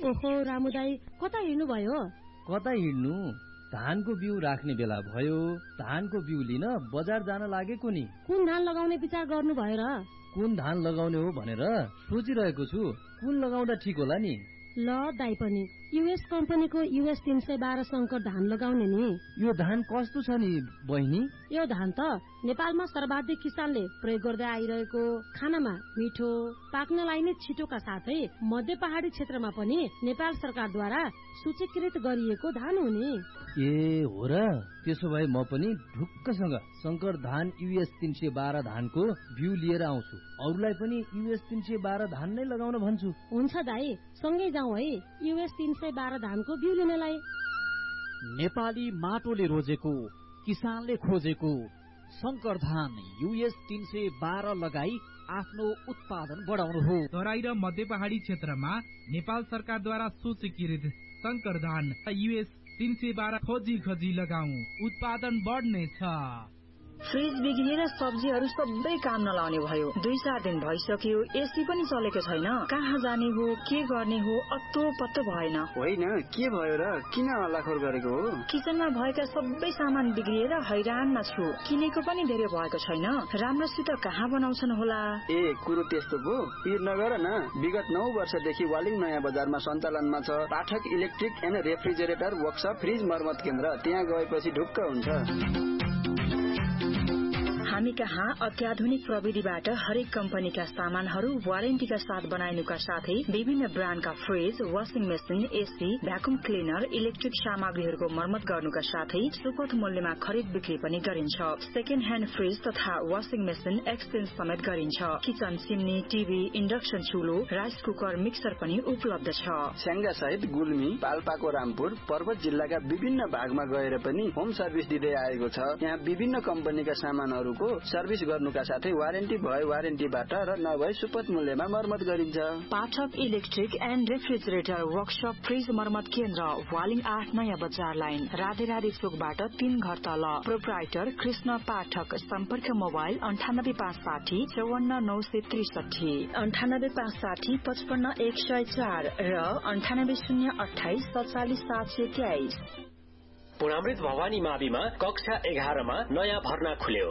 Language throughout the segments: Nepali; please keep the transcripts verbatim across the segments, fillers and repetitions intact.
ओहो रामु दाई, कता हिँड्नु भयो? कता हिँड्नु, धानको बिउ राख्ने बेला भयो। धानको बिउ लिन बजार जान लागेको नि। कुन धान लगाउने विचार गर्नु भयो र? कुन धान लगाउने हो भनेर सोचिरहेको छु। कुन लगाउँदा ठिक होला नि? ल दाई पनि युएस कम्पनीको युएस तीन सय बाह्र शंकर धान लगाउने नि। यो धान कस्तो छ नि बहिनी? यो धान त नेपालमा सर्वाधिक किसानले प्रयोग गर्दै आइरहेको, खानामा मिठो, पाक्नलाई नै छिटोका साथै मध्य पहाडी क्षेत्रमा पनि नेपाल सरकारद्वारा सूचीकृत गरिएको धान हो नि। ए हो र, त्यसो भए म पनि ढुक्कसँग शंकर धान युएस तीन सय बाह्र धानको बिउ लिएर आउँछु। अरूलाई पनि युएस तीन सय बाह्र धान नै लगाउन भन्छु। हुन्छ दाई, सँगै जाउँ है युएस तीन सय बाह्र धानको बिउ लिनलाई। नेपाली माटोले रोजेको, किसानले खोजेको शंकर धान युएस तीन सय बाह्र लगाई आफ्नो उत्पादन बढाउनु हो। तराई र मध्य पहाडी क्षेत्रमा नेपाल सरकारद्वारा सूचीकृत शंकर धान युएस तीन सय बाह्र खोजी खोजी लगाऊ, उत्पादन बढ्नेछ। फ्रिज बिग्रिएर सब्जीहरू सबै काम नलाउने भयो। दुई चार दिन भइसक्यो, एसी पनि चलेको छैन। कहाँ जाने हो, के गर्ने हो, अत्तो पत्तो भएन। होइन, के भयो र? किन हल्लाखोर गरेको हो? किचनमा भएका सबै सामान बिग्रिएर हैरानमा छु। किनेको पनि धेरै भएको छैन। राम्रोसित कहाँ बनाउँछन् होला? ए कुरो त्यस्तो पो? पिर नगर न। विगत नौ वर्षदेखि वालिङ नयाँ बजारमा सञ्चालनमा छ पाठक electric and refrigerator workshop fridge मर्मत केन्द्र। त्यहाँ गएपछि ढुक्क हुन्छ। हामी कहाँ अत्याधुनिक प्रविधिबाट हरेक कम्पनीका सामानहरू वारेन्टीका साथ बनाइनुका साथै विभिन्न ब्रान्डका fridge, washing machine, AC, vacuum cleaner, electric सामग्रीहरूको मर्मत गर्नुका साथै सुपथ मूल्यमा खरिद बिक्री पनि गरिन्छ। सेकेन्ड ह्यान्ड फ्रिज तथा वाशिङ मेसिन एक्सचेन्ज समेत गरिन्छ। Kitchen chimney, TV, induction चुलो, rice cooker, mixer पनि उपलब्ध छ। स्याङ्गा सहित गुल्मी, पाल्पाको रामपुर, पर्वत जिल्लाका विभिन्न भागमा गएर पनि होम सर्भिस दिँदै आएको छ। यहाँ विभिन्न कम्पनीका सामानहरू सर्भिस गर्नुका साथै वारेन्टी भए वारेन्टीबाट र नभए सुपथ मूल्यमा मर्मत गरिन्छ। पाठक electric and refrigerator workshop fridge मर्मत केन्द्र, वालिङ आठ नयाँ बजार लाइन, राधे राधे चोकबाट तीन घर तल। प्रोप्राइटर कृष्ण पाठक। सम्पर्क मोबाइल अन्ठानब्बे पाँच साठी चौवन्न नौ सय त्रिसठी, अन्ठानब्बे पाँच साठी पचपन्न एक सय चार र अन्ठानब्बे शून्य अठाइस सत्तालिस सात सय तेइस। पुरामृत भवानी माविमा कक्षा एघारमा नयाँ भर्ना खुल्यो।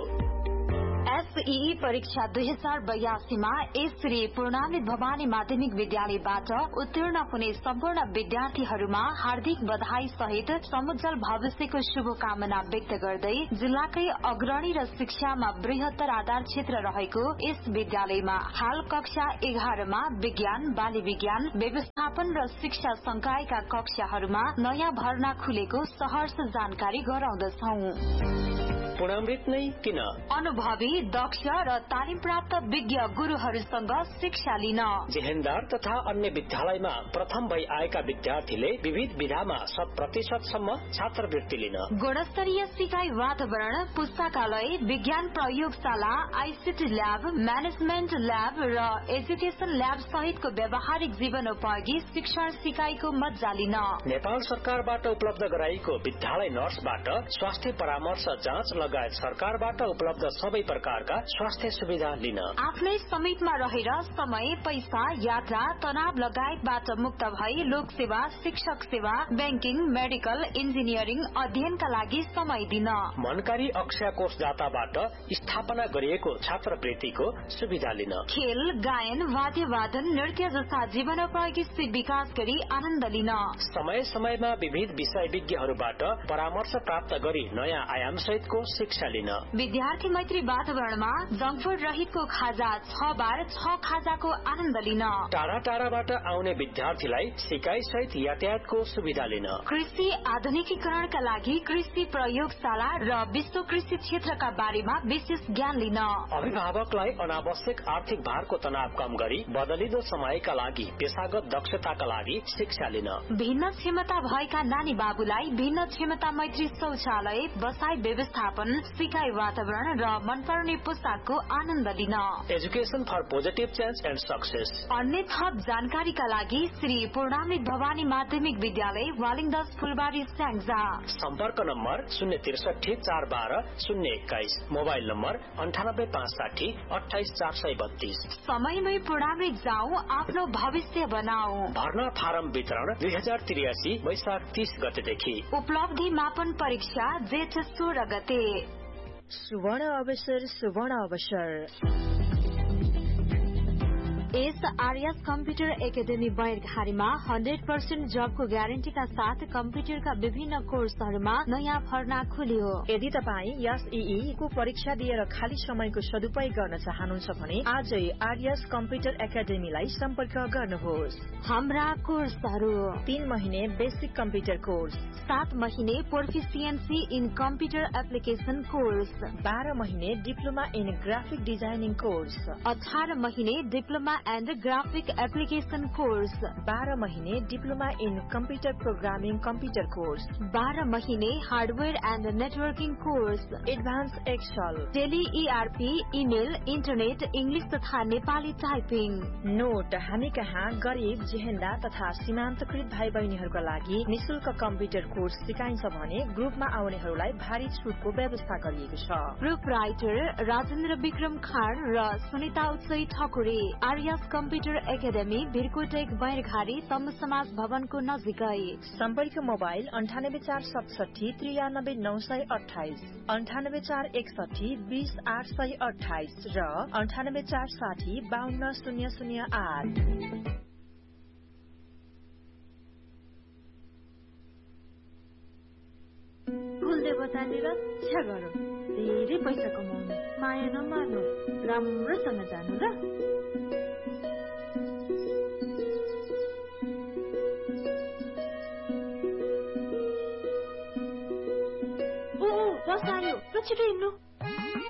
एसईई परीक्षा दुई हजार बयासीमा श्री पूर्णामृत भवानी माध्यमिक विद्यालयबाट उत्तीर्ण हुने सम्पूर्ण विद्यार्थीहरूमा हार्दिक बधाई सहित समुज्जवल भविष्यको शुभकामना व्यक्त गर्दै जिल्लाकै अग्रणी र शिक्षामा बृहत्तर आधार क्षेत्र रहेको यस विद्यालयमा हाल कक्षा एघारमा विज्ञान, बाली विज्ञान, व्यवस्थापन र शिक्षा संकायका कक्षाहरूमा नयाँ भर्ना खुलेको सहर्ष जानकारी गराउँदछौ। पूर्णामृत नै किन? अनुभवी, दक्ष र तालिम प्राप्त विज्ञ गुरूहरूसँग शिक्षा लिन। जेहेन्दार तथा अन्य विद्यालयमा प्रथम भई आएका विद्यार्थीले विविध विधामा शत प्रतिशतसम्म छात्रवृत्ति लिन। गुणस्तरीय सिकाइ वातावरण, पुस्तकालय, विज्ञान प्रयोगशाला, आइसिटी ल्याब, म्यानेजमेन्ट ल्याब र एजुकेसन ल्याब सहितको व्यावहारिक जीवनोपयोगी शिक्षण सिकाइको मज्जा लिन। नेपाल सरकारबाट उपलब्ध गराइएको विद्यालय नर्सबाट स्वास्थ्य परामर्श, जाँच लगायत सरकारबाट उपलब्ध सबै प्रकारका स्वास्थ्य सुविधा लिन। आफ्नै समितिमा रहेर समय, पैसा, यात्रा, तनाव लगायतबाट मुक्त भई लोक सेवा, शिक्षक सेवा, ब्याङ्किङ, मेडिकल, इन्जिनियरिङ अध्ययनका लागि समय दिन। मनकारी अक्षय कोषदाताबाट स्थापना गरिएको छात्रवृत्तिको सुविधा लिन। खेल, गायन, वाद्यवादन, नृत्य जस्ता जीवनोपयोगी विकास गरी आनन्द लिन। समय समयमा विविध विषय विज्ञहरूबाट परामर्श प्राप्त गरी नयाँ आयाम सहितको शिक्षा लिन। विद्यार्थी मैत्री वातावरणमा जंक फूड रहितको खाजा छ बार छ खाजाको आनन्द लिन। टाढा टाढाबाट आउने विद्यार्थीलाई सिकाइ सहित यातायातको सुविधा लिन। कृषि आधुनिकीकरणका लागि कृषि प्रयोगशाला र विश्व कृषि क्षेत्रका बारेमा विशेष ज्ञान लिन। अभिभावकलाई अनावश्यक आर्थिक भारको तनाव कम गरी बदलिदो समयका लागि पेशागत दक्षताका लागि शिक्षा लिन। भिन्न क्षमता भएका नानी बाबुलाई भिन्न क्षमता मैत्री शौचालय, बसाई व्यवस्थापन, जीवन, सिकाइ वातावरण र मनपर्ने पोसाकको आनन्द लिन। Education for positive change and success. अन्य थप जानकारीका लागि श्री पूर्णामृत भवानी माध्यमिक विद्यालय वालिङदस फुलबारी स्याङ्जा। सम्पर्क नम्बर शून्य त्रिसठी चार बाह्र शून्य एक्काइस, मोबाइल नम्बर अन्ठानब्बे पाँच साठी अठाइस चार सय बत्तीस। समयमै पूर्णामृत जाऊ, आफ्नो भविष्य बनाऊ। भर्ना फारम वितरण दुई हजार त्रियासी वैशाख तीस गतेदेखि। उपलब्धि मापन परीक्षा जेठ सोह्र गते। सुवर्ण अवसर सुवर्ण अवसर S RS computer academy बैरघारीमा hundred percent जबको ग्यारेन्टीका साथ कम्प्युटरका विभिन्न कोर्सहरूमा नयाँ भर्ना खुल्यो। यदि तपाईँ एसईई को परीक्षा दिएर खाली समयको सदुपयोग गर्न चाहनुहुन्छ भने आजै आरएस कम्प्युटर एकाडेमीलाई सम्पर्क गर्नुहोस्। हाम्रा कोर्सहरू: तीन महिने बेसिक कम्प्युटर कोर्स, सात महिने प्रोफिसिएन्सी इन कम्प्युटर एप्लिकेसन कोर्स, बाह्र महिने diploma in graphic designing course, अठार महिने diploma and graphic application course, बाह्र महिने diploma in computer programming computer course, बाह्र महिने hardware and networking course, advance Excel, tele ERP, email, internet, English तथा नेपाली टाइपिङ। नोट: हामी कहाँ गरिब, जेहेन्दा तथा सीमान्तकृत भाइ बहिनीहरूका लागि निशुल्क कम्प्युटर कोर्स सिकाइन्छ भने ग्रुपमा आउनेहरूलाई भारी छुटको व्यवस्था गरिएको छ। प्रुफ राइटर राजेन्द्र विक्रम खान र सुनिता उत्सई ठकुरी। आर्यस कम्प्युटर एकाडेमी, बिरकोटेक, बैरघारी, तमु समाज भवनको नजिकै। सम्पर्क मोबाइल अन्ठानब्बे चार सतसठी त्रियानब्बे नौ सय अठाइस, अन्ठानब्बे चार एकसठी बीस आठ सय अठाइस र अन्ठानब्बे चार साठी बाहन्न शून्य शून्य आठ। कुलदेवताले रक्षा गरौँ, धेरै पैसा कमाउनु, माया नमार्नु, राम्रोसँग जानु ल। बस आयो, छिटो हिँड्नु।